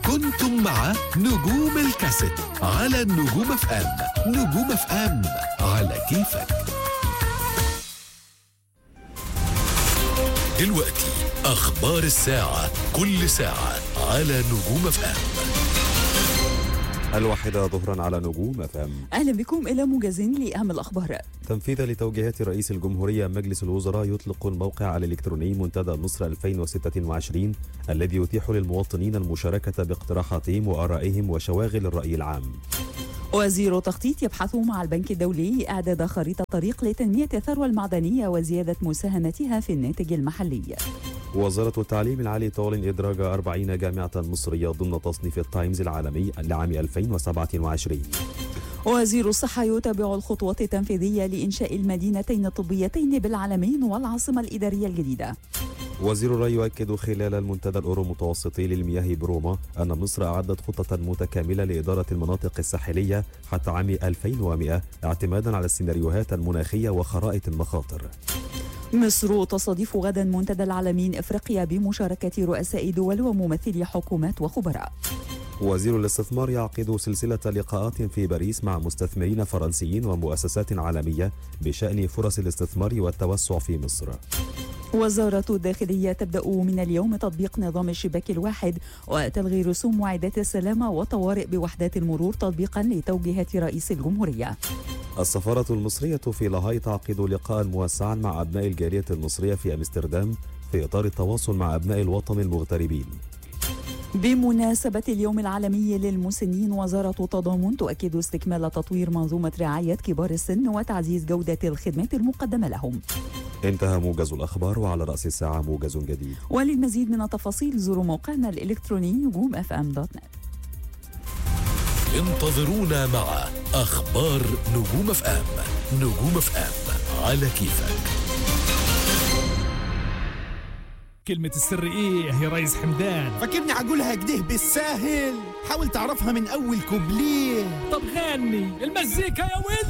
كنتم مع نجوم الكاسيت على نجوم اف ام. نجوم اف ام على كيفك. دلوقتي أخبار الساعة، كل ساعة على نجوم اف ام. 1 ظهرا على نجوم اف ام. أهلا بكم إلى موجز لأهم الأخبار. تنفيذا لتوجيهات رئيس الجمهورية، مجلس الوزراء يطلق الموقع الإلكتروني منتدى مصر 2026 الذي يتيح للمواطنين المشاركة باقتراحاتهم وآرائهم وشواغل الرأي العام. وزير التخطيط يبحث مع البنك الدولي إعداد خريطة طريق لتنمية الثروة المعدنية وزيادة مساهمتها في الناتج المحلي. وزارة التعليم العالي تعلن إدراج 40 جامعة مصرية ضمن تصنيف التايمز العالمي لعام 2027. وزير الصحة يتابع الخطوات التنفيذية لإنشاء المدينتين الطبيتين بالعلمين والعاصمة الإدارية الجديدة. وزير الري يؤكد خلال المنتدى الأورو متوسطي للمياه بروما أن مصر أعدت خطة متكاملة لإدارة المناطق الساحلية حتى عام 2100 اعتمادا على السيناريوهات المناخية وخرائط المخاطر. مصر تستضيف غدا منتدى العالمين إفريقيا بمشاركة رؤساء دول وممثلي حكومات وخبراء. وزير الاستثمار يعقد سلسلة لقاءات في باريس مع مستثمرين فرنسيين ومؤسسات عالمية بشأن فرص الاستثمار والتوسع في مصر. وزارة الداخلية تبدأ من اليوم تطبيق نظام الشباك الواحد وتلغي رسوم معدات السلامة والطوارئ بوحدات المرور تطبيقا لتوجيهات رئيس الجمهورية. السفارة المصرية في لاهاي تعقد لقاء موسعا مع أبناء الجالية المصرية في أمستردام في إطار التواصل مع أبناء الوطن المغتربين. بمناسبة اليوم العالمي للمسنين، وزارة التضامن تؤكد استكمال تطوير منظومة رعاية كبار السن وتعزيز جودة الخدمات المقدمة لهم. انتهى موجز الأخبار، وعلى رأس الساعة موجز جديد. وللمزيد من التفاصيل زوروا موقعنا الإلكتروني نجومfm.net. انتظرونا مع أخبار نجوم اف ام. نجوم اف ام على كيفك. كلمة السر ايه يا ريس حمدان؟ فاكرني عقولها كده بالساهل؟ حاول تعرفها من اول كوبليه. طب غني المزيكا يا ولد.